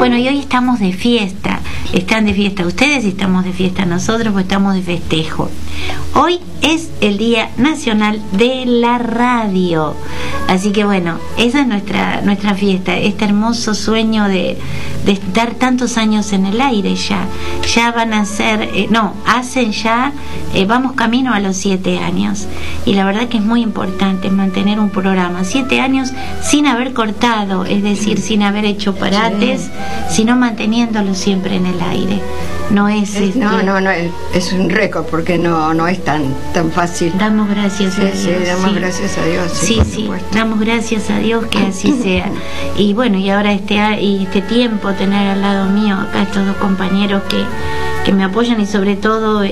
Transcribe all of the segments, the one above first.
Bueno, y hoy estamos de fiesta. Están de fiesta ustedes y estamos de fiesta nosotros, pues estamos de festejo. Hoy es el Día Nacional de la Radio. Así que bueno, esa es nuestra fiesta, este hermoso sueño de estar tantos años en el aire ya. Ya van a ser, vamos camino a los 7 años. Y la verdad que es muy importante mantener un programa. 7 años sin haber cortado, es decir, sin haber hecho parates, sino manteniéndolo siempre en el aire. No es no, es un récord porque no es tan fácil. Damos gracias a Dios. Sí, damos gracias a Dios. Sí, damos gracias a Dios que así sea. Y bueno, y ahora este tiempo, tener al lado mío acá estos dos compañeros que me apoyan y sobre todo,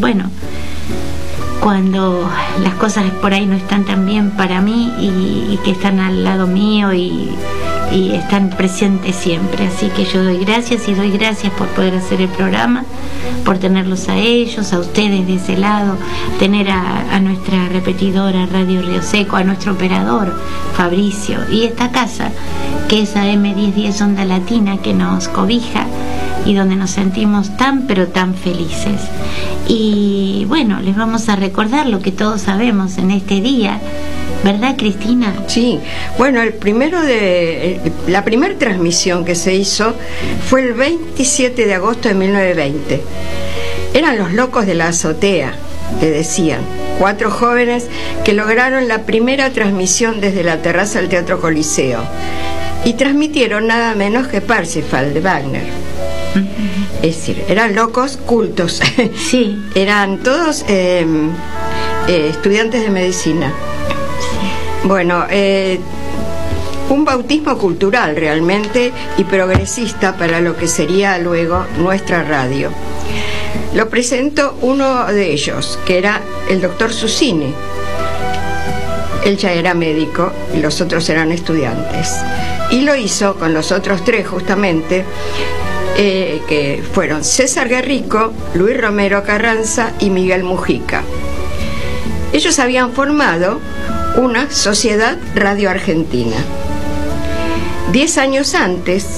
cuando las cosas por ahí no están tan bien para mí y que están al lado mío y están presentes siempre. Así que yo doy gracias por poder hacer el programa, por tenerlos a ellos, a ustedes de ese lado, tener a nuestra repetidora Radio Río Seco, a nuestro operador Fabricio y esta casa que es AM1010 Onda Latina, que nos cobija y donde nos sentimos tan pero tan felices. Y bueno, les vamos a recordar lo que todos sabemos en este día, ¿verdad, Cristina? Sí, bueno, la primera transmisión que se hizo fue el 27 de agosto de 1920. Eran los locos de la azotea, le decían, 4 jóvenes que lograron la primera transmisión desde la terraza del Teatro Coliseo y transmitieron nada menos que Parsifal de Wagner. Es decir, eran locos cultos. Sí. Eran todos estudiantes de medicina. Sí. Bueno, un bautismo cultural realmente y progresista para lo que sería luego nuestra radio. Lo presentó uno de ellos, que era el doctor Susini. Él ya era médico y los otros eran estudiantes. Y lo hizo con los otros 3 justamente, que fueron César Guerrico, Luis Romero Carranza y Miguel Mujica. Ellos habían formado una Sociedad Radio Argentina. 10 años antes,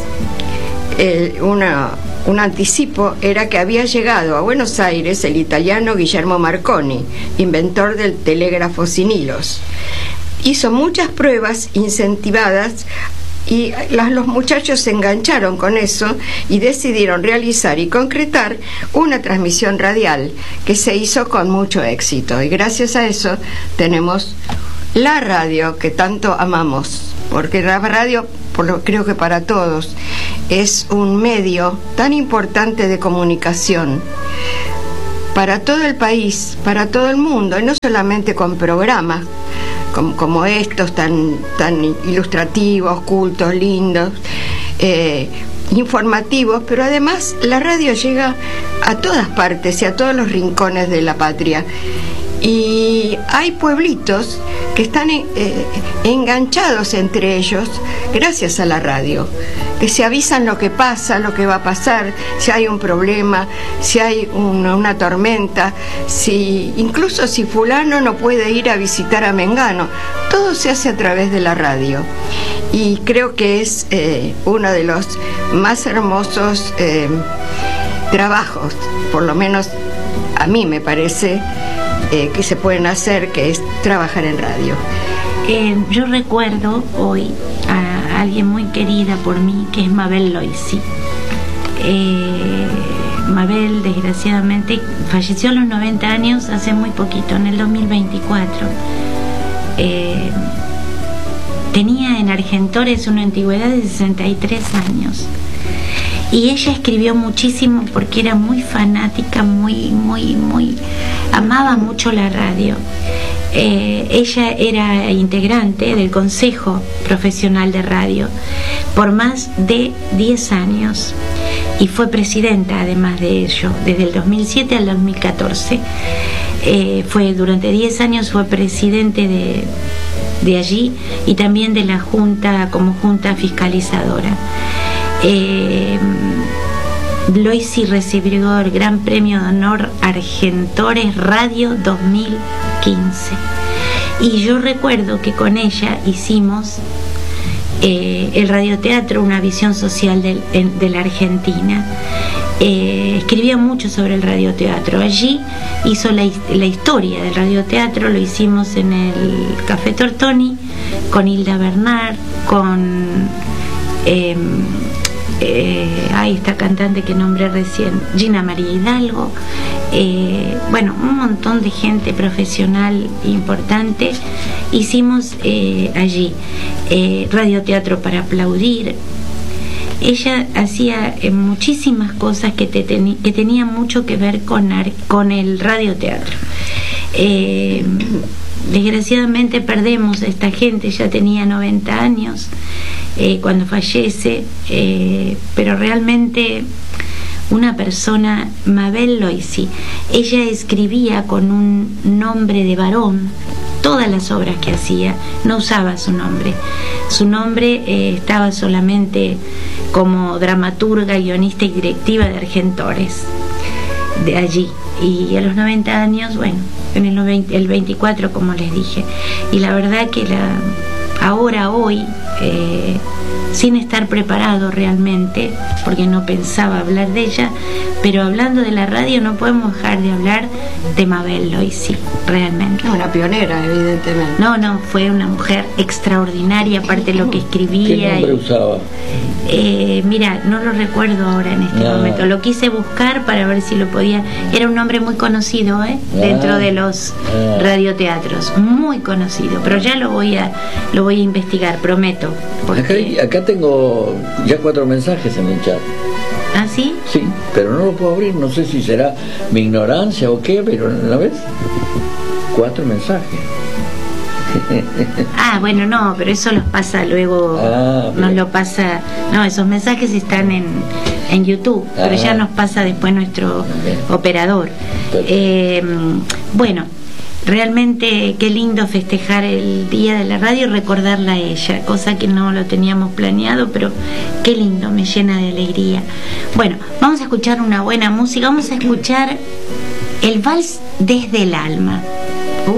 un anticipo era que había llegado a Buenos Aires el italiano Guillermo Marconi, inventor del telégrafo sin hilos. Hizo muchas pruebas incentivadas y los muchachos se engancharon con eso y decidieron realizar y concretar una transmisión radial que se hizo con mucho éxito, y gracias a eso tenemos la radio que tanto amamos, porque la radio, creo que para todos, es un medio tan importante de comunicación para todo el país, para todo el mundo, y no solamente con programas como estos tan ilustrativos, cultos, lindos, informativos, pero además la radio llega a todas partes y a todos los rincones de la patria. Y hay pueblitos que están enganchados entre ellos gracias a la radio, que se avisan lo que pasa, lo que va a pasar, si hay un problema, si hay una tormenta, incluso si fulano no puede ir a visitar a Mengano. Todo se hace a través de la radio y creo que es uno de los más hermosos trabajos, por lo menos a mí me parece, que se pueden hacer, que es trabajar en radio. Yo recuerdo hoy a alguien muy querida por mí, que es Mabel Loisi. Mabel, desgraciadamente, falleció a los 90 años, hace muy poquito, en el 2024. Tenía en Argentores una antigüedad de 63 años. Y ella escribió muchísimo porque era muy fanática, muy amaba mucho la radio. Ella era integrante del Consejo Profesional de Radio por más de 10 años y fue presidenta además de ello desde el 2007 al 2014. Durante 10 años fue presidente de allí y también de la Junta como Junta Fiscalizadora. Loisi recibió el Gran Premio de Honor Argentores Radio 2015 y yo recuerdo que con ella hicimos el radioteatro, una visión social de la Argentina. Escribió mucho sobre el radioteatro. Allí hizo la historia del radioteatro, lo hicimos en el Café Tortoni, con Hilda Bernard, con esta cantante que nombré recién, Gina María Hidalgo, bueno, un montón de gente profesional importante. Hicimos allí radioteatro para aplaudir. Ella hacía muchísimas cosas que tenían mucho que ver con el radioteatro. Desgraciadamente perdemos a esta gente, ya tenía 90 años cuando fallece, pero realmente una persona, Mabel Loisi. Ella escribía con un nombre de varón todas las obras que hacía, no usaba su nombre. Su nombre estaba solamente como dramaturga, guionista y directiva de Argentores, de allí. Y a los 90 años, bueno, en el 24, como les dije. Y la verdad que hoy, sin estar preparado realmente, porque no pensaba hablar de ella, pero hablando de la radio no podemos dejar de hablar de Mabel Loisi, realmente. Una pionera, evidentemente. No, fue una mujer extraordinaria, aparte de lo que escribía. ¿Qué nombre usaba? Mira, no lo recuerdo ahora en este momento. Lo quise buscar para ver si lo podía. Era un nombre muy conocido, dentro de los radioteatros, muy conocido. Pero ya lo voy a investigar, prometo. Porque... Acá tengo ya 4 mensajes en el chat. ¿Ah, sí? Sí, pero no lo puedo abrir. No sé si será mi ignorancia o qué, pero ¿la ves? 4 mensajes. Bueno, no, pero eso los pasa luego, nos lo pasa, no, esos mensajes están en YouTube, pero ya nos pasa después nuestro operador. Bueno, realmente qué lindo festejar el Día de la Radio y recordarla a ella, cosa que no lo teníamos planeado, pero qué lindo, me llena de alegría. Bueno, vamos a escuchar una buena música, vamos a escuchar el Vals desde el alma.